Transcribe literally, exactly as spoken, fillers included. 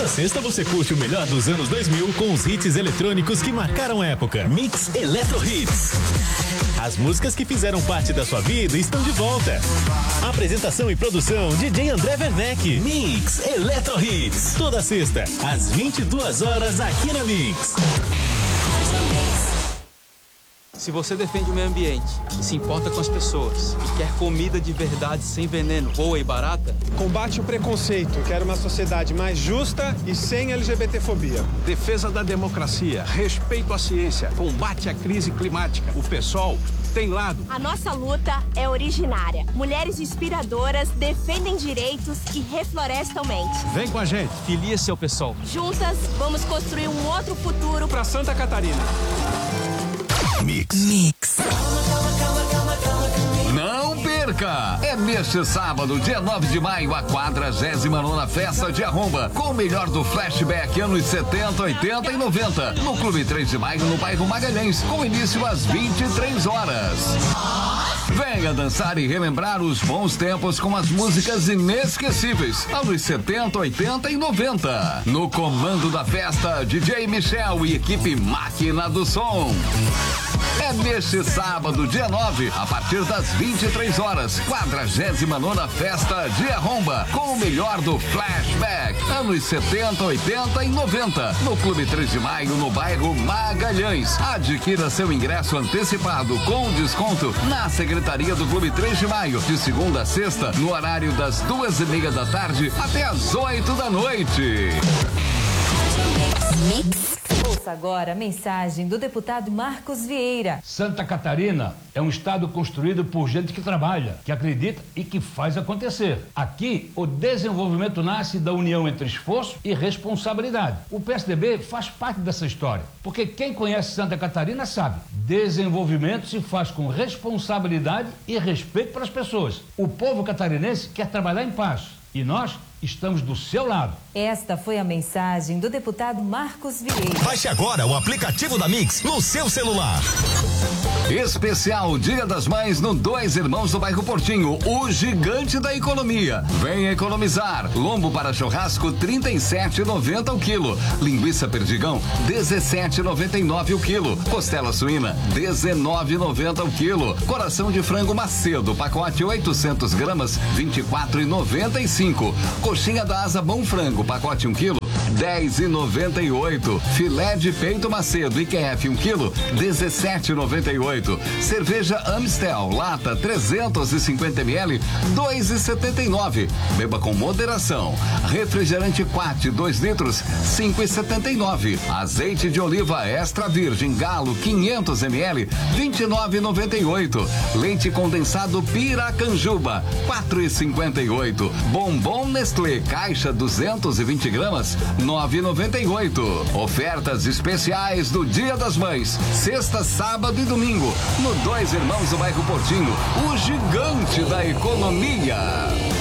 sexta você curte o melhor dos anos dois mil com os hits eletrônicos que marcaram a época. Mix Eletro Hits. As músicas que fizeram parte da sua vida estão de volta. Apresentação e produção D J André Werneck. Mix Eletro Hits. Toda sexta, às vinte e duas horas aqui na Mix. Se você defende o meio ambiente e se importa com as pessoas e quer comida de verdade sem veneno, boa e barata, combate o preconceito, quer uma sociedade mais justa e sem LGBTfobia. Defesa da democracia, respeito à ciência, combate à crise climática. O PSOL tem lado. A nossa luta é originária. Mulheres inspiradoras defendem direitos e reflorestam mente. Vem com a gente. filia-se ao PSOL. Juntas, vamos construir um outro futuro para Santa Catarina. Mix. Mix. Não perca! É neste sábado, dia nove de maio, a quadragésima nona Festa de Arromba, com o melhor do flashback anos setenta, oitenta e noventa, no Clube três de Maio, no bairro Magalhães, com início às vinte e três horas. Venha dançar e relembrar os bons tempos com as músicas inesquecíveis, anos setenta, oitenta e noventa. No comando da festa, D J Michel e equipe Máquina do Som. É neste sábado, dia nove, a partir das vinte e três horas, quadragésima nona Festa de Arromba, com o melhor do flashback, anos setenta, oitenta e noventa, no Clube três de Maio, no bairro Magalhães. Adquira seu ingresso antecipado com desconto na Secretaria do Clube três de Maio, de segunda a sexta, no horário das duas e meia da tarde até as oito da noite. Mix. Ouça agora a mensagem do deputado Marcos Vieira. Santa Catarina é um estado construído por gente que trabalha, que acredita e que faz acontecer. Aqui, o desenvolvimento nasce da união entre esforço e responsabilidade. O P S D B faz parte dessa história, porque quem conhece Santa Catarina sabe, desenvolvimento se faz com responsabilidade e respeito para as pessoas. O povo catarinense quer trabalhar em paz e nós estamos do seu lado. Esta foi a mensagem do deputado Marcos Vieira. Baixe agora o aplicativo da Mix no seu celular. Especial Dia das Mães no Dois Irmãos do bairro Portinho, o gigante da economia. Venha economizar. Lombo para churrasco trinta e sete e noventa o quilo. Linguiça perdigão dezessete e noventa e nove o quilo. Costela suína dezenove e noventa o quilo. Coração de frango Macedo, pacote oitocentos gramas vinte e quatro e noventa e cinco. Coxinha da asa bom frango, pacote um quilo, dez e noventa e oito. Filé de peito Macedo I Q F um quilo, dezessete e noventa e oito. Cerveja Amstel, lata trezentos e cinquenta mililitros, dois e setenta e nove. Beba com moderação. Refrigerante Quat, dois litros, cinco e setenta e nove. Azeite de oliva extra virgem Galo, quinhentos mililitros, vinte e nove e noventa e oito. Leite condensado Piracanjuba, quatro e cinquenta e oito. Bombom Nestlé, caixa duzentos e vinte gramas, nove e noventa e oito. Ofertas especiais do Dia das Mães, sexta, sábado e domingo, no Dois Irmãos do bairro Portinho, o gigante da economia.